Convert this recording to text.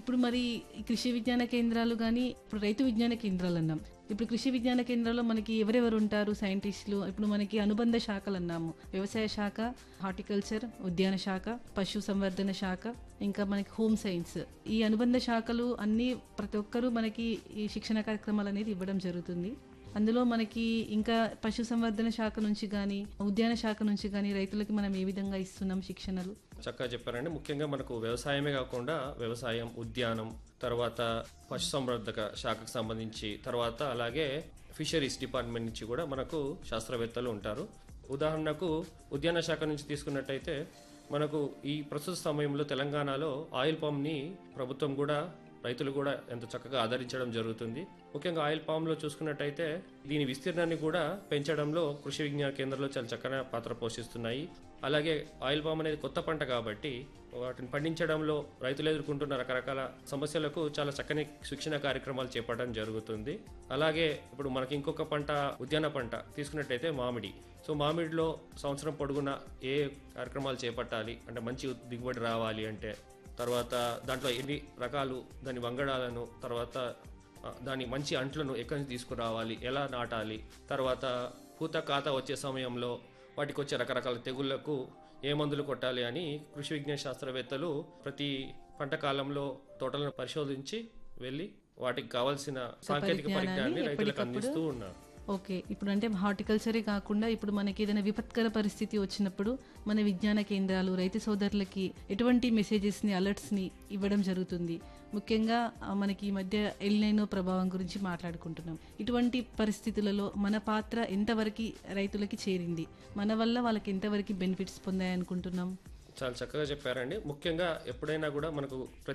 ఇప్పుడు మరి ఈ కృషి విజ్ఞాన కేంద్రాలు గానీ, ఇప్పుడు రైతు విజ్ఞాన కేంద్రాలన్నాం. ఇప్పుడు కృషి విజ్ఞాన కేంద్రాల్లో మనకి ఎవరెవరు ఉంటారు సైంటిస్టులు? ఇప్పుడు మనకి అనుబంధ శాఖలన్నాము. వ్యవసాయ శాఖ, హార్టికల్చర్, ఉద్యాన శాఖ, పశు సంవర్ధన శాఖ, ఇంకా మనకి హోమ్ సైన్స్. ఈ అనుబంధ శాఖలు అన్నీ ప్రతి ఒక్కరూ మనకి ఈ శిక్షణ కార్యక్రమాలు అనేది ఇవ్వడం జరుగుతుంది. అందులో మనకి ఇంకా పశు సంవర్ధన శాఖ నుంచి కానీ, ఉద్యాన శాఖ నుంచి కానీ రైతులకి మనం ఏ విధంగా ఇస్తున్నాం శిక్షణలు? చక్కగా చెప్పారండి. ముఖ్యంగా మనకు వ్యవసాయమే కాకుండా వ్యవసాయం, ఉద్యానం, తర్వాత పశు సంవర్ధక శాఖకు సంబంధించి, తర్వాత అలాగే ఫిషరీస్ డిపార్ట్మెంట్ నుంచి కూడా మనకు శాస్త్రవేత్తలు ఉంటారు. ఉదాహరణకు ఉద్యాన శాఖ నుంచి తీసుకున్నట్టయితే మనకు ఈ ప్రస్తుత సమయంలో తెలంగాణలో ఆయిల్ పామ్ని ప్రభుత్వం కూడా రైతులు కూడా ఎంతో చక్కగా ఆదరించడం జరుగుతుంది. ముఖ్యంగా ఆయిల్ పామ్లో చూసుకున్నట్టయితే దీని విస్తీర్ణాన్ని కూడా పెంచడంలో కృషి విజ్ఞాన కేంద్రాలు చాలా చక్కని పాత్ర పోషిస్తున్నాయి. అలాగే ఆయిల్ పామ్ అనేది కొత్త పంట కాబట్టి వాటిని పండించడంలో రైతులు ఎదుర్కొంటున్న రకరకాల సమస్యలకు చాలా చక్కని శిక్షణ కార్యక్రమాలు చేపట్టడం జరుగుతుంది. అలాగే ఇప్పుడు మనకి ఇంకొక పంట, ఉద్యాన పంట తీసుకున్నట్టయితే మామిడి. సో మామిడిలో సంవత్సరం పొడుగునా ఏ కార్యక్రమాలు చేపట్టాలి అంటే మంచి దిగుబడి రావాలి అంటే, తర్వాత దాంట్లో ఎన్ని రకాలు, దాని వంగడాలను, తర్వాత దాని మంచి అంట్లను ఎక్కడి నుంచి తీసుకురావాలి, ఎలా నాటాలి, తర్వాత పూత కాత వచ్చే సమయంలో వాటికి వచ్చే రకరకాల తెగుళ్లకు ఏ మందులు కొట్టాలి అని కృషి విజ్ఞాన శాస్త్రవేత్తలు ప్రతి పంట కాలంలో తోటలను పరిశోధించి వెళ్ళి వాటికి కావాల్సిన సాంకేతిక పరిజ్ఞానాన్ని రైతులకు అందిస్తూ ఉన్నారు. ఓకే. ఇప్పుడు అంటే హార్టికల్చరే కాకుండా ఇప్పుడు మనకి ఏదైనా విపత్కర పరిస్థితి వచ్చినప్పుడు మన విజ్ఞాన కేంద్రాలు రైతు సోదరులకి ఎటువంటి మెసేజెస్ని, అలర్ట్స్ని ఇవ్వడం జరుగుతుంది? ముఖ్యంగా మనకి ఈ మధ్య ఎల్ నైనో ప్రభావం గురించి మాట్లాడుకుంటున్నాం. ఇటువంటి పరిస్థితులలో మన పాత్ర ఎంతవరకు రైతులకి చేరింది? మన వల్ల వాళ్ళకి ఎంతవరకు బెనిఫిట్స్ పొందాయనుకుంటున్నాం? చాలా చక్కగా చెప్పారండి. ముఖ్యంగా ఎప్పుడైనా కూడా మనకు